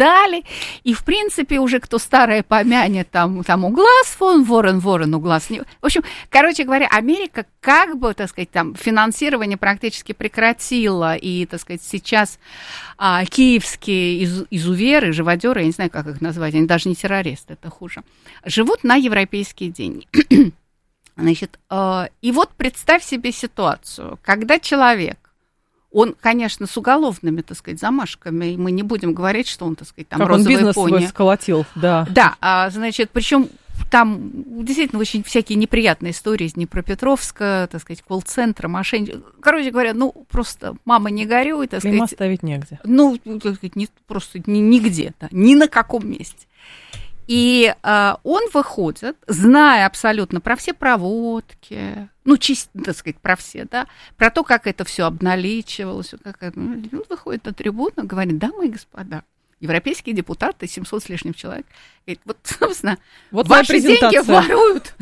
[SPEAKER 8] далее. И, в принципе, уже кто старое помянет, там углас фон, ворон, углас не... В общем, короче говоря, Америка как бы, так сказать, там финансирование практически прекратила, и, так сказать, сейчас киевские изуверы, живодеры, я не знаю, как их назвать, они даже не террористы, это хуже, живут на европейские деньги. Значит, и вот представь себе ситуацию, когда человек, он, конечно, с уголовными, так сказать, замашками, и мы не будем говорить, что он, так сказать, там розовые пони.
[SPEAKER 2] Как он бизнес свой сколотил, да.
[SPEAKER 8] Да, значит, причем там действительно очень всякие неприятные истории из Днепропетровска, так сказать, колл-центра, мошенничества. Короче говоря, просто мама не горюй, так сказать.
[SPEAKER 2] Клейма ставить негде.
[SPEAKER 8] Так сказать, просто нигде, да, ни на каком месте. И он выходит, зная абсолютно про все проводки, так сказать, про все, да, про то, как это все обналичивалось, он выходит на трибуну, говорит: дамы и господа, европейские депутаты, 700 с лишним человек, говорит, вот, собственно,
[SPEAKER 2] вот
[SPEAKER 8] ваши деньги воруют,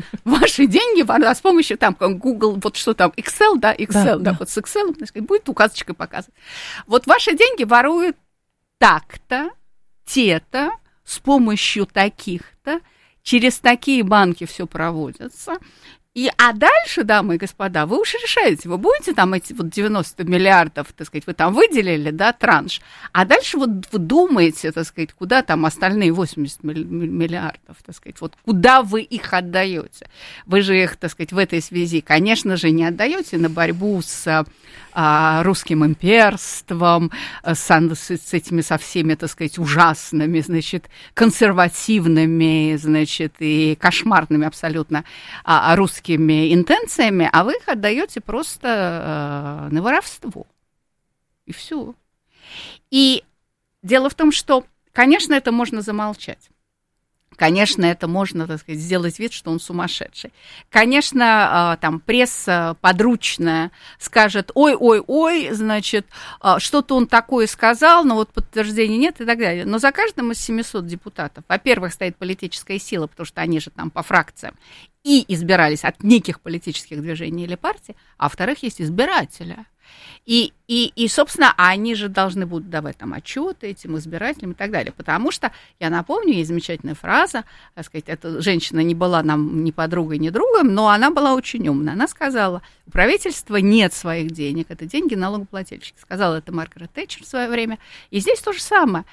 [SPEAKER 8] с помощью там Google, вот что там, Excel, да, вот с Excel, так сказать, будет указочкой показывать. Вот ваши деньги воруют так-то, те-то, с помощью таких-то, через такие банки все проводится. А дальше, дамы и господа, вы уж решаете, вы будете там эти вот 90 миллиардов, так сказать, вы там выделили, да, транш, а дальше вот вы думаете, так сказать, куда там остальные 80 миллиардов, так сказать, вот куда вы их отдаете. Вы же их, так сказать, в этой связи, конечно же, не отдаете на борьбу с русским имперством, с этими, со всеми, так сказать, ужасными, значит, консервативными, значит, и кошмарными абсолютно русскими интенциями, а вы их отдаете просто на воровство. И все. И дело в том, что, конечно, это можно замолчать. Конечно, это можно, так сказать, сделать вид, что он сумасшедший. Конечно, там пресса подручная скажет: ой, значит, что-то он такое сказал, но вот подтверждения нет и так далее. Но за каждым из 700 депутатов, во-первых, стоит политическая сила, потому что они же там по фракциям и избирались от неких политических движений или партий, а во-вторых, есть избиратели. И, собственно, они же должны будут давать там отчеты этим избирателям и так далее. Потому что, я напомню, есть замечательная фраза, так сказать, эта женщина не была нам ни подругой, ни другом, но она была очень умная. Она сказала: у правительства нет своих денег, это деньги налогоплательщиков. Сказала это Маргарет Тэтчер в свое время. И здесь то же самое.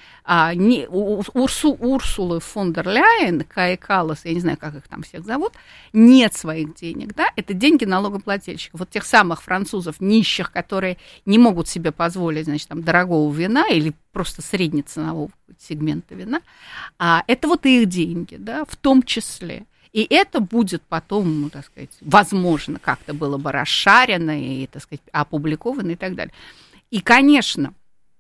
[SPEAKER 8] Урсулы фон дер Ляйен, Каи Каллас, я не знаю, как их там всех зовут, нет своих денег, да, это деньги налогоплательщиков. Вот тех самых французов нищих, которые не могут себе позволить, значит, там, дорогого вина или просто среднеценового сегмента вина, это вот их деньги, да, в том числе. И это будет потом, так сказать, возможно, как-то было бы расшарено и, так сказать, опубликовано и так далее. И, конечно,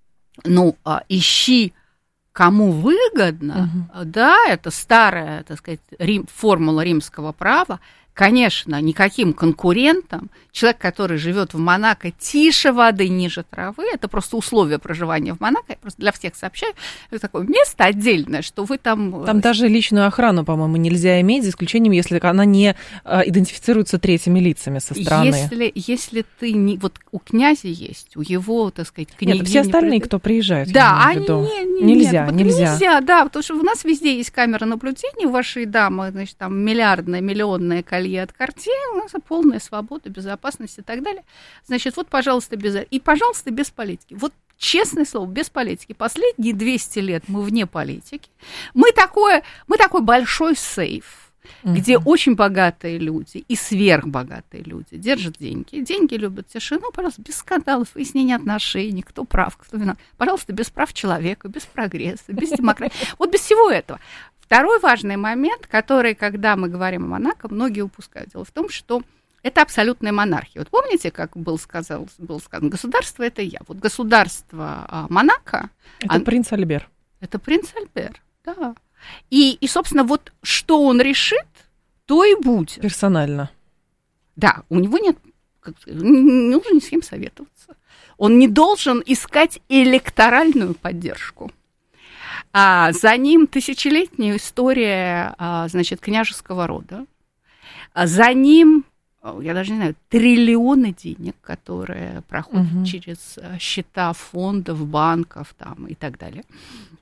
[SPEAKER 8] ищи, кому выгодно, да, это старая, так сказать, формула римского права. Конечно, никаким конкурентам, человек, который живет в Монако тише воды, ниже травы, это просто условия проживания в Монако, я просто для всех сообщаю, это такое место отдельное, что вы там...
[SPEAKER 2] Там даже личную охрану, по-моему, нельзя иметь, за исключением, если она не идентифицируется третьими лицами со стороны.
[SPEAKER 8] Если ты не... Вот у князя есть, у его, так сказать, княгини...
[SPEAKER 2] Нет, все остальные, кто приезжает,
[SPEAKER 8] да, они...
[SPEAKER 2] Нельзя.
[SPEAKER 8] Да, потому что у нас везде есть камера наблюдения, у вашей дамы, значит, там миллиардное, миллионное колье от Cartier, у нас полная свобода, безопасность и так далее. Значит, вот, пожалуйста, пожалуйста, без политики. Вот, честное слово, без политики. Последние 200 лет мы вне политики. Мы такой большой сейф, где очень богатые люди и сверхбогатые люди держат деньги. Деньги любят тишину, пожалуйста, без скандалов, выяснения отношений, кто прав, кто виноват. Пожалуйста, без прав человека, без прогресса, без демократии. Вот без всего этого. Второй важный момент, который, когда мы говорим о Монако, многие упускают. Дело в том, что это абсолютная монархия. Вот помните, как было сказано, государство – это я. Вот государство Монако…
[SPEAKER 2] Это принц Альбер.
[SPEAKER 8] Это принц Альбер, да. И, собственно, вот что он решит, то и будет.
[SPEAKER 2] Персонально.
[SPEAKER 8] Да, у него не нужно ни с кем советоваться. Он не должен искать электоральную поддержку. За ним тысячелетняя история, значит, княжеского рода. За ним, я даже не знаю, триллионы денег, которые проходят через счета фондов, банков там, и так далее.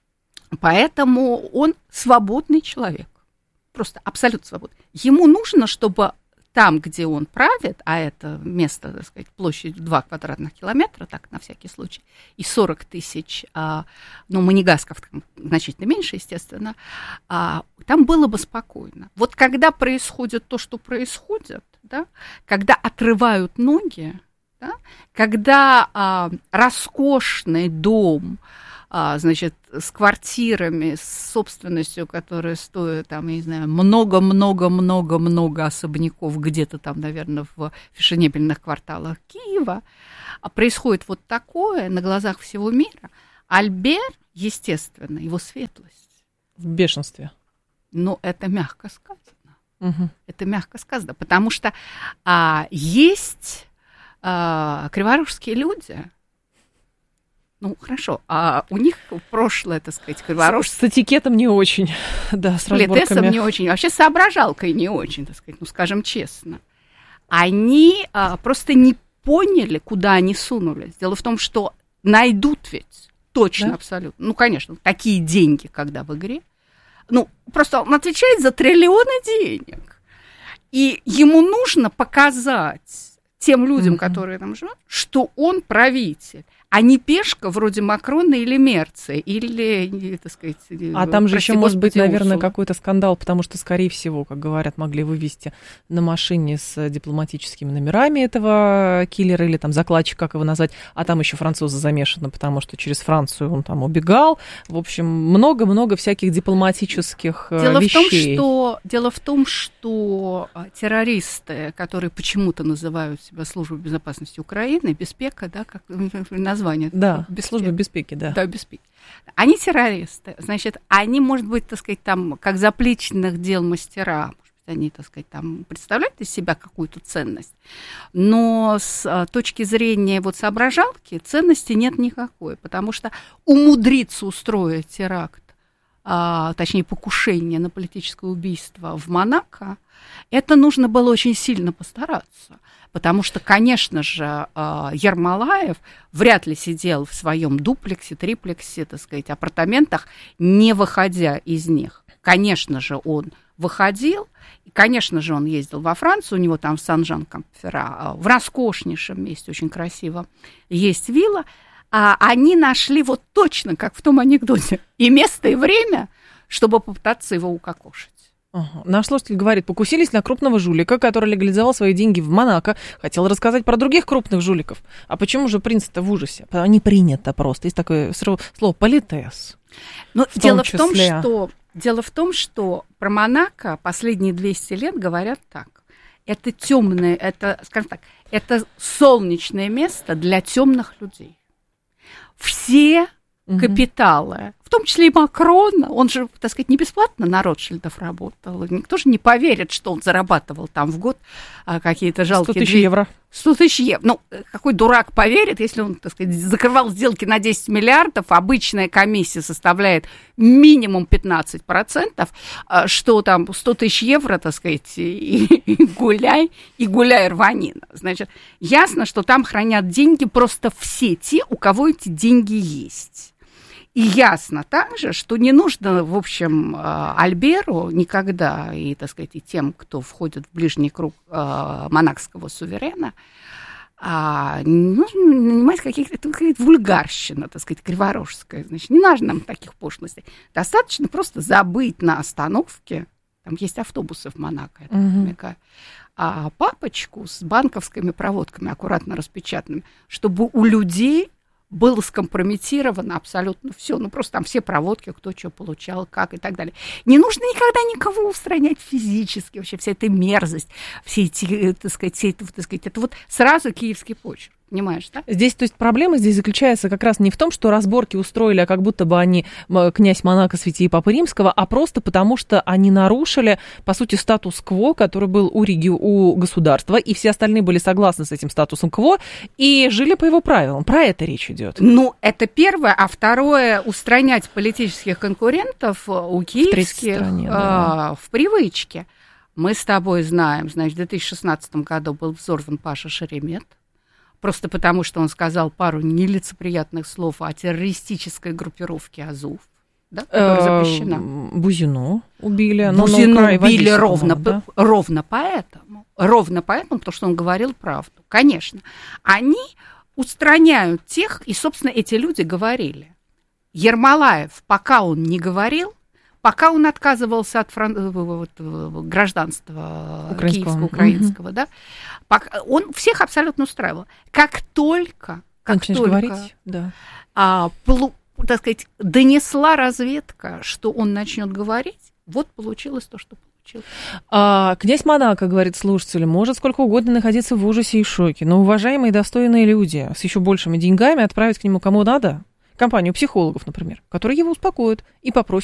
[SPEAKER 8] Поэтому он свободный человек. Просто абсолютно свободный. Ему нужно, чтобы там, где он правит, а это место, так сказать, площадью 2 квадратных километра, так, на всякий случай, и 40 тысяч, манигасков значительно меньше, естественно, там было бы спокойно. Вот когда происходит то, что происходит, да, когда отрывают ноги, да, когда роскошный дом, значит, с квартирами, с собственностью, которая стоит, там, я не знаю, много-много-много-много особняков где-то там, наверное, в фешенебельных кварталах Киева, происходит вот такое на глазах всего мира. Альбер, естественно, его светлость.
[SPEAKER 2] В бешенстве.
[SPEAKER 8] Но это мягко сказано.
[SPEAKER 2] Угу.
[SPEAKER 8] Это мягко сказано, потому что есть криворожские люди. Ну, хорошо, а у них прошлое, так сказать, криворожское...
[SPEAKER 2] С этикетом не очень, да, с разборками.
[SPEAKER 8] С политесом не очень, вообще с соображалкой не очень, так сказать, ну, скажем честно. Они просто не поняли, куда они сунулись. Дело в том, что найдут ведь, точно, да? Абсолютно. Ну, конечно, такие деньги, когда в игре. Ну, просто он отвечает за триллионы денег. И ему нужно показать тем людям, которые там живут, что он правитель, а не пешка вроде Макрона или Мерца, или, так сказать...
[SPEAKER 2] А там же еще может быть, наверное, какой-то скандал, потому что, скорее всего, как говорят, могли вывести на машине с дипломатическими номерами этого киллера или там закладчика, как его назвать, а там еще французы замешаны, потому что через Францию он там убегал. В общем, много-много всяких дипломатических вещей.
[SPEAKER 8] Дело в том, что террористы, которые почему-то называют себя Службой безопасности Украины, Беспека, да, как название.
[SPEAKER 2] Да, служба Беспеки, да.
[SPEAKER 8] Да, Беспеки. Они террористы. Значит, они, может быть, так сказать, там, как заплечных дел мастера, может быть, они, так сказать, там, представляют из себя какую-то ценность, но с точки зрения вот соображалки ценности нет никакой, потому что умудриться устроить теракт, точнее, покушение на политическое убийство в Монако, это нужно было очень сильно постараться. Потому что, конечно же, Ермолаев вряд ли сидел в своем дуплексе, триплексе, так сказать, апартаментах, не выходя из них. Конечно же, он выходил, и, конечно же, он ездил во Францию, у него там в Сан-Жан-Кап-Ферра, в роскошнейшем месте, очень красиво, есть вилла. Они нашли вот точно, как в том анекдоте, и место, и время, чтобы попытаться его укокошить.
[SPEAKER 2] Ага. Наш слушатель говорит, покусились на крупного жулика, который легализовал свои деньги в Монако, хотел рассказать про других крупных жуликов. А почему же принц-то в ужасе? Не принято просто. Есть такое слово политес.
[SPEAKER 8] Но дело в том, что про Монако последние 200 лет говорят так. Это темное, это, скажем так, это солнечное место для темных людей. Все капиталы, в том числе и Макрона, он же, так сказать, не бесплатно на Ротшильдов работал, никто же не поверит, что он зарабатывал там в год какие-то жалкие...
[SPEAKER 2] 100 тысяч евро.
[SPEAKER 8] 100 тысяч евро. Ну, какой дурак поверит, если он, так сказать, закрывал сделки на 10 миллиардов, обычная комиссия составляет минимум 15%, что там 100 тысяч евро, так сказать, и гуляй рванина. Значит, ясно, что там хранят деньги просто все те, у кого эти деньги есть. И ясно также, что не нужно, в общем, Альберу никогда, и, так сказать, и тем, кто входит в ближний круг монакского суверена, не нужно нанимать каких-то вульгарщина, так сказать, криворожская. Значит, не нужно нам таких пошлостей. Достаточно просто забыть на остановке, там есть автобусы в Монако, я так намекаю, папочку с банковскими проводками, аккуратно распечатанными, чтобы у людей было скомпрометировано абсолютно все. Ну, просто там все проводки, кто что получал, как и так далее. Не нужно никогда никого устранять физически, вообще вся эта мерзость, все эти, так сказать, это вот сразу киевский почерк. Понимаешь, да?
[SPEAKER 2] Здесь, то есть, проблема здесь заключается как раз не в том, что разборки устроили, а как будто бы они князь Монако, святей Папы Римского, а просто потому, что они нарушили, по сути, статус-кво, который был у государства, и все остальные были согласны с этим статусом кво и жили по его правилам. Про это речь идет.
[SPEAKER 8] Ну, это первое. А второе, устранять политических конкурентов у киевских в привычке. Мы с тобой знаем, значит, в 2016 году был взорван Паша Шеремет, просто потому, что он сказал пару нелицеприятных слов о террористической группировке Азов. да, которая запрещена.
[SPEAKER 2] Бузину убили.
[SPEAKER 8] Бузину убили ровно поэтому. Ровно поэтому, потому что он говорил правду. Конечно. Они устраняют тех, и, собственно, эти люди говорили. Ермолаев, пока он не говорил, пока он отказывался от гражданства киевского, украинского, да, он всех абсолютно устраивал. Как только
[SPEAKER 2] говорить, да.
[SPEAKER 8] Так сказать, донесла разведка, что он начнет говорить, вот получилось то, что получилось.
[SPEAKER 2] Князь Монако, говорит слушатель, может сколько угодно находиться в ужасе и шоке, но уважаемые и достойные люди с еще большими деньгами отправить к нему кому надо, компанию психологов, например, которые его успокоят и попросят